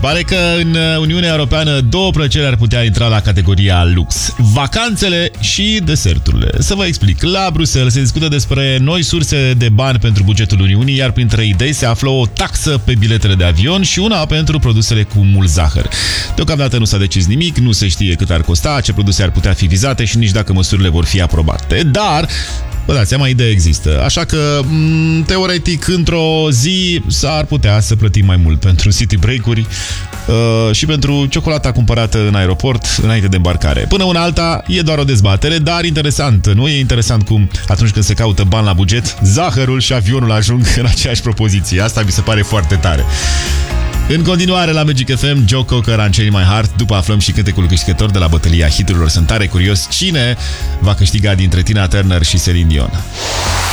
pare că în Uniunea Europeană două plăceri ar putea intra la categoria lux. Vacanțele și deserturile. Să vă explic. La Bruxelles se discută despre noi surse de bani pentru bugetul Uniunii, iar printre idei se află o taxă pe biletele de avion și una pentru produsele cu mult zahăr. Deocamdată nu s-a decis nimic, nu se știe cât ar costa, ce produse ar putea fi vizate și nici dacă măsurile vor fi aprobate. Dar vă dați seama, ideea există. Așa că, teoretic, într-o zi s-ar putea să plătim mai mult pentru city break-uri și pentru ciocolata cumpărată în aeroport înainte de îmbarcare. Până una alta, e doar o dezbatere, dar interesant. Nu e interesant cum, atunci când se caută bani la buget, zahărul și avionul ajung în aceeași propoziție. Asta mi se pare foarte tare. În continuare la Magic FM, Joe Cocker, Unchain My Heart. După aflăm și cântecul câștigător de la bătălia hiturilor. Sunt tare curios cine va câștiga dintre Tina Turner și Celine Dion.